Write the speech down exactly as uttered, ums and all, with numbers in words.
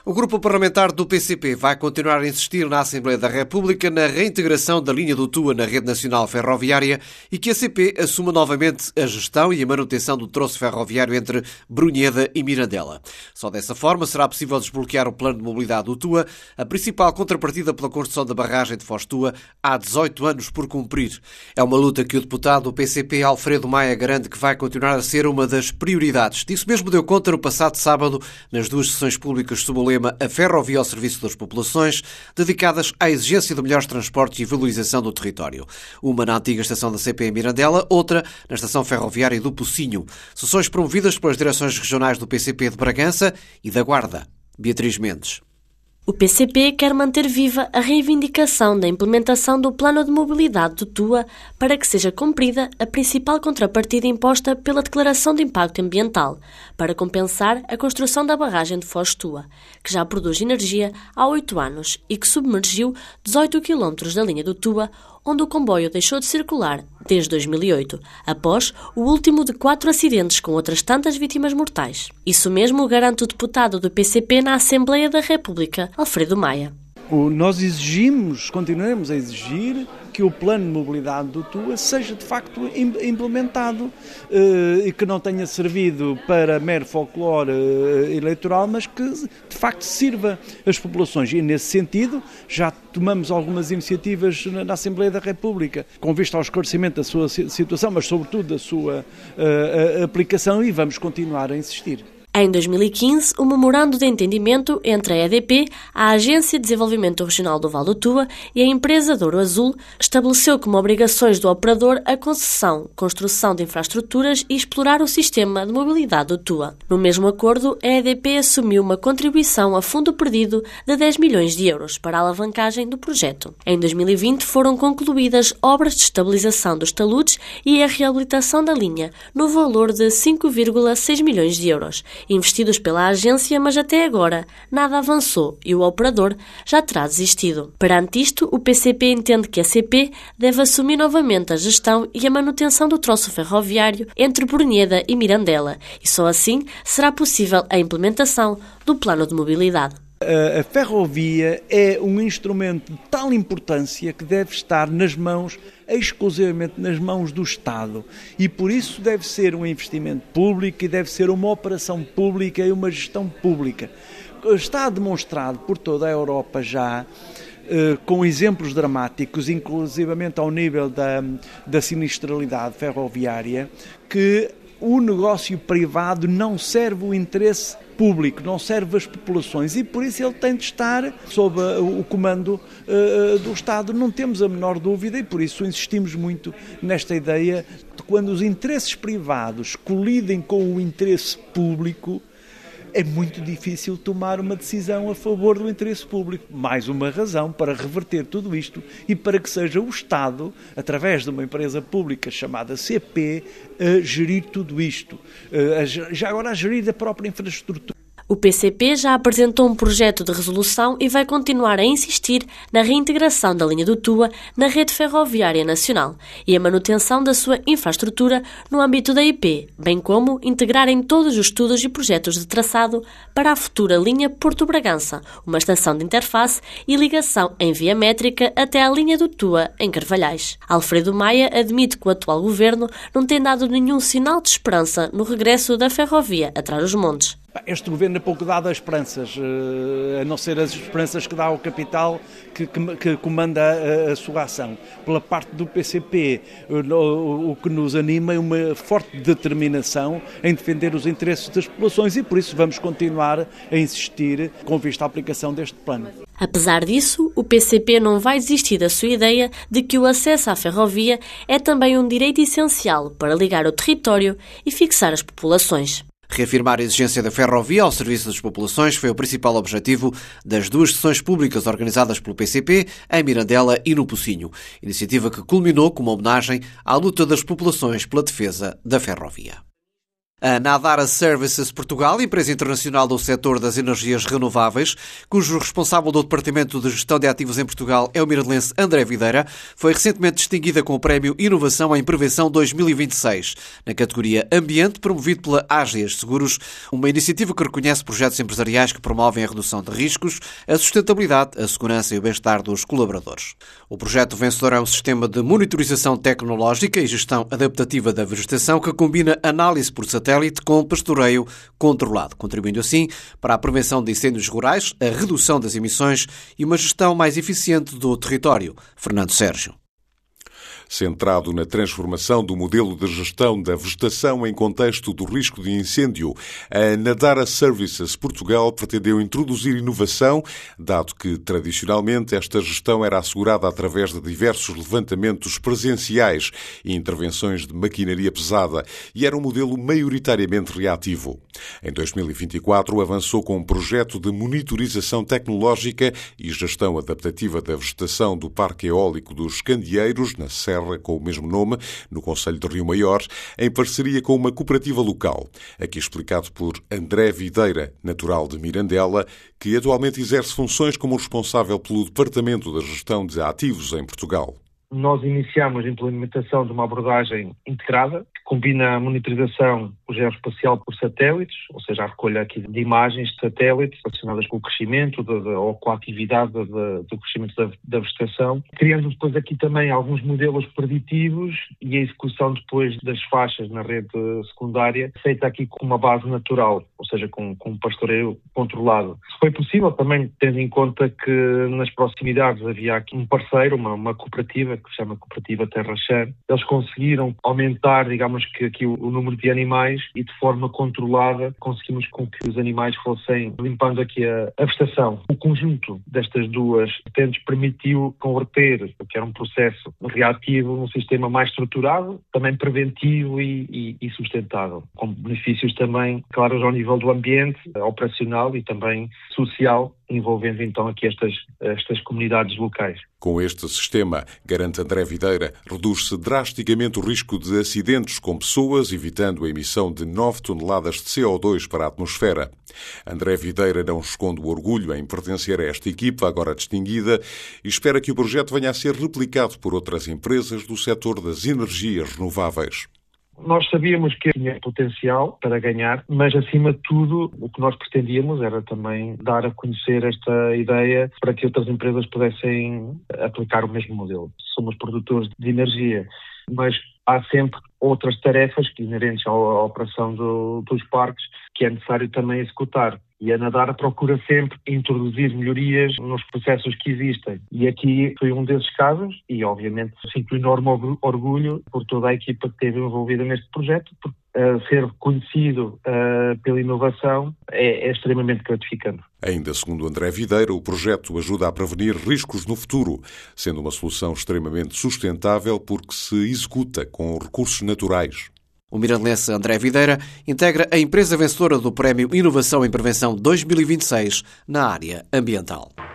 O grupo parlamentar do P C P vai continuar a insistir na Assembleia da República na reintegração da linha do Tua na rede nacional ferroviária e que a C P assuma novamente a gestão e a manutenção do troço ferroviário entre Brunheda e Mirandela. Só dessa forma será possível desbloquear o plano de mobilidade do Tua, a principal contrapartida pela construção da barragem de Foz Tua há dezoito anos por cumprir. É uma luta que o deputado do P C P, Alfredo Maia, garante que vai continuar a ser uma das prioridades. Disso mesmo deu conta no passado sábado, nas duas sessões públicas sob o lema A Ferrovia ao Serviço das Populações, dedicadas à exigência de melhores transportes e valorização do território. Uma na antiga estação da C P em Mirandela, outra na estação ferroviária do Pocinho. Sessões promovidas pelas direções regionais do P C P de Bragança e da Guarda. Beatriz Mendes. O P C P quer manter viva a reivindicação da implementação do Plano de Mobilidade do Tua para que seja cumprida a principal contrapartida imposta pela Declaração de Impacto Ambiental, para compensar a construção da barragem de Foz Tua, que já produz energia há oito anos e que submergiu dezoito quilómetros da linha do Tua, onde o comboio deixou de circular desde dois mil e oito, após o último de quatro acidentes com outras tantas vítimas mortais. Isso mesmo garante o deputado do P C P na Assembleia da República, Alfredo Maia. Nós exigimos, continuamos a exigir que o plano de mobilidade do Tua seja de facto implementado e que não tenha servido para mero folclore eleitoral, mas que de facto sirva as populações. E nesse sentido já tomamos algumas iniciativas na Assembleia da República com vista ao esclarecimento da sua situação, mas sobretudo da sua aplicação, e vamos continuar a insistir. Em dois mil e quinze, o memorando de entendimento entre a E D P, a Agência de Desenvolvimento Regional do Val do Tua e a empresa Douro Azul estabeleceu como obrigações do operador a concessão, construção de infraestruturas e explorar o sistema de mobilidade do Tua. No mesmo acordo, a E D P assumiu uma contribuição a fundo perdido de dez milhões de euros para a alavancagem do projeto. Em dois mil e vinte foram concluídas obras de estabilização dos taludes e a reabilitação da linha, no valor de cinco vírgula seis milhões de euros, investidos pela agência, mas até agora nada avançou e o operador já terá desistido. Perante isto, o P C P entende que a C P deve assumir novamente a gestão e a manutenção do troço ferroviário entre Brunheda e Mirandela, e só assim será possível a implementação do plano de mobilidade. A ferrovia é um instrumento de tal importância que deve estar nas mãos, exclusivamente nas mãos do Estado, e por isso deve ser um investimento público e deve ser uma operação pública e uma gestão pública. Está demonstrado por toda a Europa já, com exemplos dramáticos, inclusivamente ao nível da, da sinistralidade ferroviária, que o negócio privado não serve o interesse público, não serve as populações, e por isso ele tem de estar sob o comando uh, do Estado. Não temos a menor dúvida, e por isso insistimos muito nesta ideia de quando os interesses privados colidem com o interesse público, é muito difícil tomar uma decisão a favor do interesse público. Mais uma razão para reverter tudo isto e para que seja o Estado, através de uma empresa pública chamada C P, a gerir tudo isto. Já agora a gerir a própria infraestrutura. O P C P já apresentou um projeto de resolução e vai continuar a insistir na reintegração da linha do Tua na rede ferroviária nacional e a manutenção da sua infraestrutura no âmbito da I P, bem como integrar em todos os estudos e projetos de traçado para a futura linha Porto Bragança, uma estação de interface e ligação em via métrica até à linha do Tua em Carvalhais. Alfredo Maia admite que o atual governo não tem dado nenhum sinal de esperança no regresso da ferrovia a Trás-os-Montes. Este governo é pouco dado a esperanças, a não ser as esperanças que dá ao capital que, que, que comanda a, a sua ação. Pela parte do P C P, o, o que nos anima é uma forte determinação em defender os interesses das populações, e por isso vamos continuar a insistir com vista à aplicação deste plano. Apesar disso, o P C P não vai desistir da sua ideia de que o acesso à ferrovia é também um direito essencial para ligar o território e fixar as populações. Reafirmar a exigência da ferrovia ao serviço das populações foi o principal objetivo das duas sessões públicas organizadas pelo P C P em Mirandela e no Pocinho, iniciativa que culminou com uma homenagem à luta das populações pela defesa da ferrovia. A Nadara Services Portugal, empresa internacional do setor das energias renováveis, cujo responsável do Departamento de Gestão de Ativos em Portugal é o miradolense André Videira, foi recentemente distinguida com o Prémio Inovação em Prevenção dois mil e vinte e seis, na categoria Ambiente, promovido pela Ágias Seguros, uma iniciativa que reconhece projetos empresariais que promovem a redução de riscos, a sustentabilidade, a segurança e o bem-estar dos colaboradores. O projeto vencedor é um sistema de monitorização tecnológica e gestão adaptativa da vegetação que combina análise por satélite com pastoreio controlado, contribuindo assim para a prevenção de incêndios rurais, a redução das emissões e uma gestão mais eficiente do território. Fernando Sérgio. Centrado na transformação do modelo de gestão da vegetação em contexto do risco de incêndio, a Nadara Services Portugal pretendeu introduzir inovação, dado que, tradicionalmente, esta gestão era assegurada através de diversos levantamentos presenciais e intervenções de maquinaria pesada, e era um modelo maioritariamente reativo. Em dois mil e vinte e quatro, avançou com um projeto de monitorização tecnológica e gestão adaptativa da vegetação do Parque Eólico dos Candeeiros, na Serra, com o mesmo nome, no concelho de Rio Maior, em parceria com uma cooperativa local. Aqui explicado por André Videira, natural de Mirandela, que atualmente exerce funções como responsável pelo Departamento da Gestão de Ativos em Portugal. Nós iniciamos a implementação de uma abordagem integrada, que combina a monitorização geoespacial por satélites, ou seja, a recolha aqui de imagens de satélites relacionadas com o crescimento de, de, ou com a atividade de, de, do crescimento da, da vegetação, criando depois aqui também alguns modelos preditivos e a execução depois das faixas na rede secundária, feita aqui com uma base natural, ou seja, com, com um pastoreio controlado. Se foi possível, também tendo em conta que nas proximidades havia aqui um parceiro, uma, uma cooperativa, que se chama Cooperativa Terra Chã, eles conseguiram aumentar, digamos que aqui o, o número de animais e de forma controlada conseguimos com que os animais fossem limpando aqui a, a vegetação. O conjunto destas duas vertentes permitiu converter o que era um processo reativo num sistema mais estruturado, também preventivo e, e, e sustentável, com benefícios também claros ao nível do ambiente, operacional e também social, envolvendo então aqui estas, estas comunidades locais. Com este sistema, garante André Videira, reduz-se drasticamente o risco de acidentes com pessoas, evitando a emissão de nove toneladas de C O dois para a atmosfera. André Videira não esconde o orgulho em pertencer a esta equipa, agora distinguida, e espera que o projeto venha a ser replicado por outras empresas do setor das energias renováveis. Nós sabíamos que tinha potencial para ganhar, mas acima de tudo o que nós pretendíamos era também dar a conhecer esta ideia para que outras empresas pudessem aplicar o mesmo modelo. Somos produtores de energia, mas há sempre outras tarefas que inerentes à operação do, dos parques que é necessário também executar. E a Nadara procura sempre introduzir melhorias nos processos que existem. E aqui foi um desses casos e, obviamente, sinto enorme orgulho por toda a equipa que esteve envolvida neste projeto, porque uh, ser reconhecido uh, pela inovação é, é extremamente gratificante. Ainda segundo André Videira, o projeto ajuda a prevenir riscos no futuro, sendo uma solução extremamente sustentável porque se executa com recursos naturais. O miradolense André Videira integra a empresa vencedora do Prémio Inovação em Prevenção dois mil e vinte e seis na área ambiental.